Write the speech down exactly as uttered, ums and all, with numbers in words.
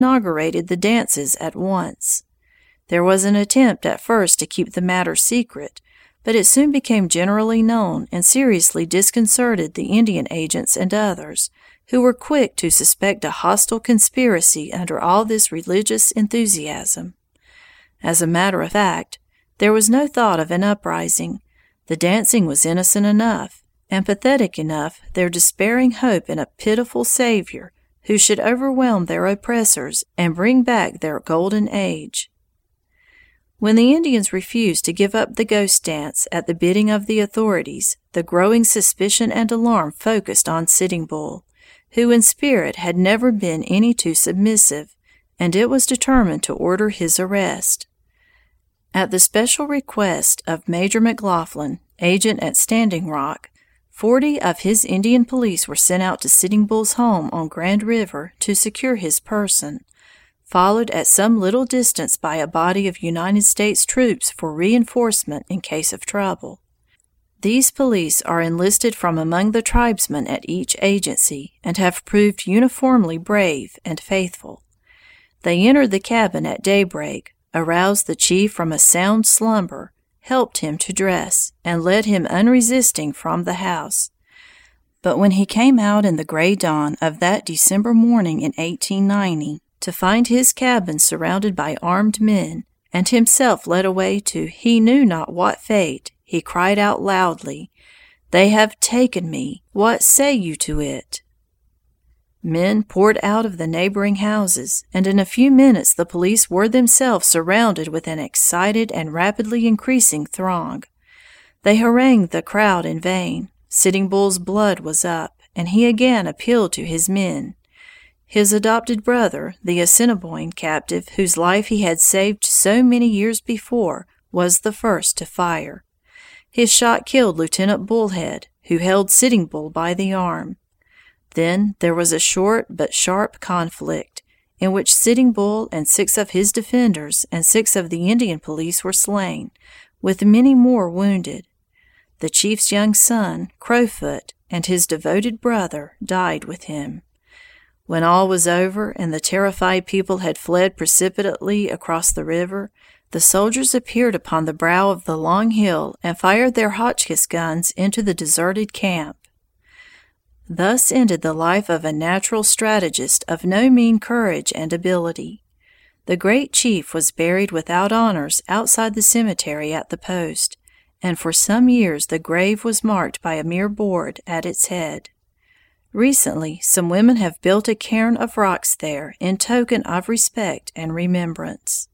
inaugurated the dances at once. There was an attempt at first to keep the matter secret, but it soon became generally known and seriously disconcerted the Indian agents and others, who were quick to suspect a hostile conspiracy under all this religious enthusiasm. As a matter of fact, there was no thought of an uprising. The dancing was innocent enough, and pathetic enough their despairing hope in a pitiful Savior who should overwhelm their oppressors and bring back their golden age. When the Indians refused to give up the ghost dance at the bidding of the authorities, the growing suspicion and alarm focused on Sitting Bull, who in spirit had never been any too submissive, and it was determined to order his arrest. At the special request of Major McLaughlin, agent at Standing Rock, forty of his Indian police were sent out to Sitting Bull's home on Grand River to secure his person, followed at some little distance by a body of United States troops for reinforcement in case of trouble. These police are enlisted from among the tribesmen at each agency and have proved uniformly brave and faithful. They entered the cabin at daybreak, aroused the chief from a sound slumber, helped him to dress, and led him unresisting from the house. But when he came out in the gray dawn of that December morning in eighteen ninety, to find his cabin surrounded by armed men, and himself led away to he knew not what fate, he cried out loudly, "They have taken me! What say you to it?" Men poured out of the neighboring houses, and in a few minutes the police were themselves surrounded with an excited and rapidly increasing throng. They harangued the crowd in vain. Sitting Bull's blood was up, and he again appealed to his men. His adopted brother, the Assiniboine captive whose life he had saved so many years before, was the first to fire. His shot killed Lieutenant Bullhead, who held Sitting Bull by the arm. Then there was a short but sharp conflict, in which Sitting Bull and six of his defenders and six of the Indian police were slain, with many more wounded. The chief's young son, Crowfoot, and his devoted brother died with him. When all was over and the terrified people had fled precipitately across the river, the soldiers appeared upon the brow of the long hill and fired their Hotchkiss guns into the deserted camp. Thus ended the life of a natural strategist of no mean courage and ability. The great chief was buried without honors outside the cemetery at the post, and for some years the grave was marked by a mere board at its head. Recently, some women have built a cairn of rocks there in token of respect and remembrance.